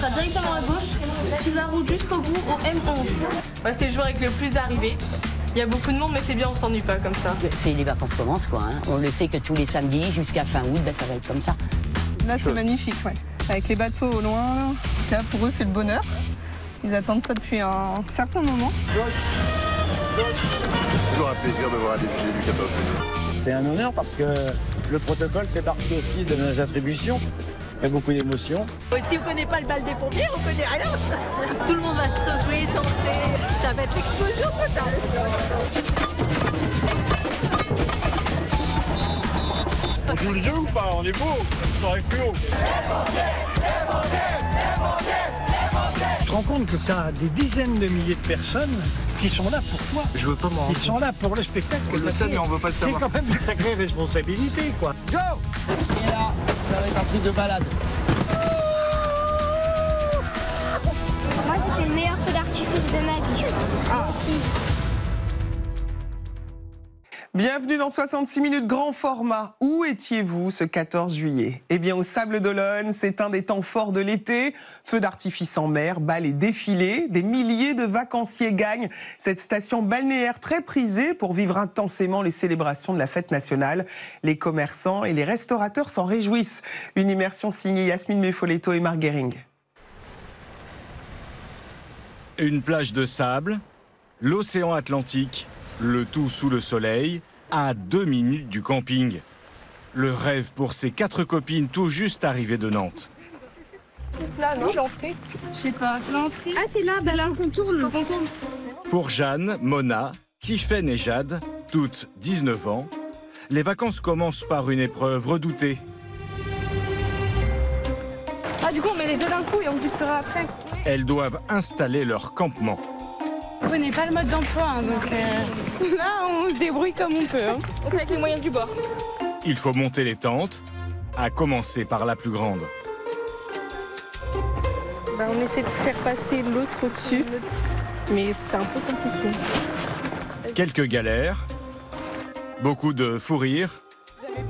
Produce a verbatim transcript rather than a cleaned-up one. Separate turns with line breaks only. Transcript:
sera directement à gauche, sur la route jusqu'au bout au M onze. Ouais, c'est le jour avec le plus d'arrivées. Il y a beaucoup de monde, mais c'est bien, on s'ennuie pas comme ça.
C'est les vacances commencent, quoi. Hein. On le sait que tous les samedis, jusqu'à fin août, ben, ça va être comme ça.
Là, c'est magnifique, ouais. Avec les bateaux au loin. Là, pour eux, c'est le bonheur. Ils attendent ça depuis un certain moment.
Toujours un plaisir de voir un défilé du quatorze juillet.
C'est un honneur parce que le protocole fait partie aussi de nos attributions. Il y a beaucoup d'émotions.
Si on ne connaît pas le bal des pompiers, on ne connaît rien. Tout le monde va secouer, danser. Ça va être l'explosion totale.
On joue le jeu ou pas? On est beau, ça serait fluo.
Tu te rends compte que tu as des dizaines de milliers de personnes qui sont là pour toi.
Je veux pas m'en rendre.
Ils sont là pour le spectacle.
On le sait, mais on veut pas le savoir.
C'est quand même une sacrée responsabilité, quoi. Go!
Et là, ça va être un truc de balade.
Moi, c'était le meilleur feu d'artifice de ma vie, je pense. Ah, aussi.
Bienvenue dans soixante-six minutes grand format. Où étiez-vous ce quatorze juillet? Eh bien, au Sable d'Olonne, c'est un des temps forts de l'été. Feux d'artifice en mer, bals et défilés. Des milliers de vacanciers gagnent cette station balnéaire très prisée pour vivre intensément les célébrations de la fête nationale. Les commerçants et les restaurateurs s'en réjouissent. Une immersion signée Yasmine Mefoletto et Marc Guering.
Une plage de sable, l'océan Atlantique, le tout sous le soleil, à deux minutes du camping. Le rêve pour ces quatre copines tout juste arrivées de Nantes.
C'est là, non, l'entrée? Je sais pas, l'entrée. Ah, c'est là, bah là, on contourne.
Pour Jeanne, Mona, Tiffaine et Jade, toutes dix-neuf ans, les vacances commencent par une épreuve redoutée.
Ah, du coup, on met les deux d'un coup et on butera après.
Elles doivent installer leur campement.
On connaît pas le mode d'emploi, hein, donc euh, là, on se débrouille comme on peut. Hein. On fait avec les moyens du bord.
Il faut monter les tentes, à commencer par la plus grande.
Bah, on essaie de faire passer l'autre au-dessus, mais c'est un peu compliqué.
Quelques galères, beaucoup de fou rire